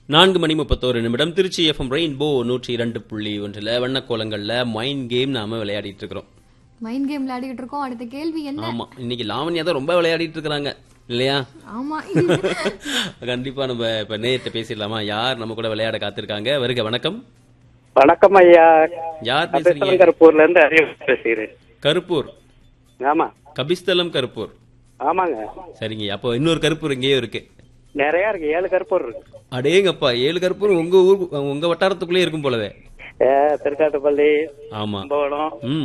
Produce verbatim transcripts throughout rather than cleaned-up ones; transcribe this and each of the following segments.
நான்கு மணி முப்பத்தோரு நிமிடம் திருச்சி எஃப்எம் ரெயின்போ நூற்றி இரண்டு புள்ளி ஒன்றுல வண்ணக்கோலங்கள்ல மைண்ட் கேம் நாம விளையாடிட்டு இருக்கிறோம். மைண்ட் கேம் விளையாடிட்டு இருக்கோம். அடுத்த கேள்வி என்ன? ஆமா, இன்னைக்கு லாவண்யா தான் ரொம்ப விளையாடிட்டு இருக்காங்க இல்லையா? ஆமா. கண்டிப்பா நம்ம இப்ப நேயத்தை பேசிடலாமா? யார் நம்ம கூட விளையாட காத்திருக்காங்க? வருக. வணக்கம். வணக்கம் ஐயா. யார் பேசுறீங்க? கருப்பூர்ல இருந்து அறிவு பேசுறேன். கருப்பூர். ஆமா. கபிஸ்தலம் கருப்பூர். ஆமாங்க. சரிங்க. அப்போ இன்னொரு கருப்பூர் இங்கேயும் இருக்கு. நிறைய இருக்கு, ஏழு கருப்பூர் இருக்கு. அடேங்கப்பா, ஏழு கருப்பூர் உங்க ஊர் உங்க வட்டாரத்துக்குள்ளே இருக்கும் போலவே. திருக்காட்டுப்பள்ளி. ஆமா. கும்பகோணம். ம்.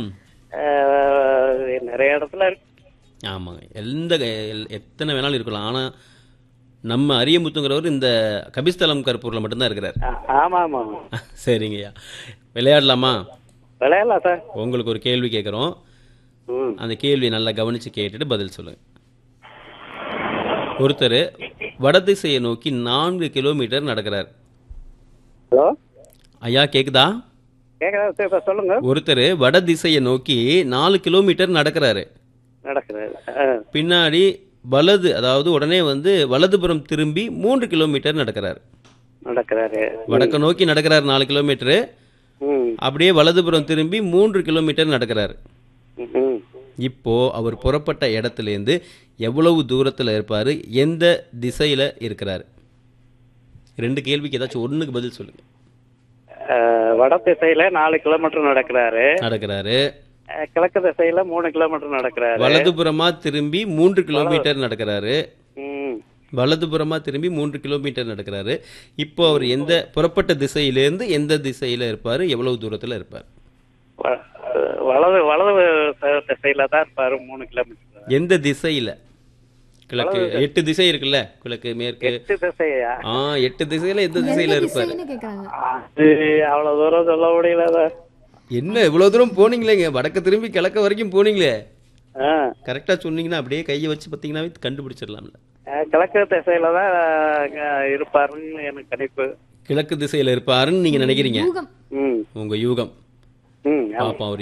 நிறைய இடத்துல இருக்கு. ஆமாங்க, எந்த எத்தனை வேணாலும் இருக்கலாம். ஆனா நம்ம அரியமுத்துங்கிறவர் இந்த கபிஸ்தலம் கருப்பூர்ல மட்டும்தான் இருக்கிறார். ஆமா ஆமா. சரிங்கய்யா, விளையாடலாமா? விளையாடலாம் சார். உங்களுக்கு ஒரு கேள்வி கேட்குறோம். அந்த கேள்வியை நல்லா கவனிச்சு கேட்டுட்டு பதில் சொல்லுங்க. ஒருத்தர் வடதிசையை நோக்கி நான்கு கிலோமீட்டர் நடக்கிறார். ஹலோ ஐயா, கேக்குதா? கேக்குதா, சொல்லுங்க. ஒருத்தர் வடதிசையை நோக்கி நாலு கிலோமீட்டர் நடக்கிறாரு. நடக்கிறாரு. பின்னாடி வலது, அதாவது உடனே வந்து வலதுபுறம் திரும்பி மூன்று கிலோமீட்டர் நடக்கிறாரு. நடக்கிறாரு. வடக்க நோக்கி நடக்கிறாரு நாலு கிலோமீட்டர். அப்படியே வலதுபுறம் திரும்பி மூன்று கிலோமீட்டர் நடக்கிறாரு. இப்போ அவர் புறப்பட்ட இடத்துல இருந்து எவ்வளவு தூரத்துல இருப்பாரு, எந்த திசையில இருக்கிறாரு? ரெண்டு கேள்விக்கு ஏதாச்சும் ஒண்ணுக்கு பதில் சொல்லுங்க. வட திசையில நாலு கிலோமீட்டர் நடக்கிறாரு. நடக்கிறாரு. கிழக்கு திசையில மூணு கிலோமீட்டர் நடக்கிறாரு. வலதுபுறமா திரும்பி மூன்று கிலோமீட்டர் நடக்கிறாரு. வலதுபுறமா திரும்பி மூன்று கிலோமீட்டர் நடக்கிறாரு. இப்போ அவர் எந்த புறப்பட்ட திசையிலிருந்து எந்த திசையில இருப்பாரு, எவ்வளவு தூரத்துல இருப்பாரு? வலது வலது திசையில தான் இருப்பாரு. மூணு கிலோமீட்டர். எந்த திசையில? கிழக்கு. எட்டு திசை இருக்குல்ல, கிழக்கு மேற்கு. எட்டு திசையா? ஆ, எட்டு திசையில எந்த திசையில இருப்பாரு? அவ்வளவு தூரம் சொல்ல முடியல. என்ன இவ்வளவு தூரம் போனீங்களேங்க, வடக்கு திரும்பி கிழக்கு வரைக்கும் போனீங்களே. கரெக்டா சொன்னீங்கன்னா அப்படியே கையை வச்சு பாத்தீங்கன்னாவே கண்டுபிடிச்சிடலாம்ல. கிழக்கு திசையில தான் இருப்பாருன்னு எனக்கு கணிப்பு. கிழக்கு திசையில இருப்பாருன்னு நீங்க நினைக்கிறீங்க? உங்க யூகம். பாப்பா.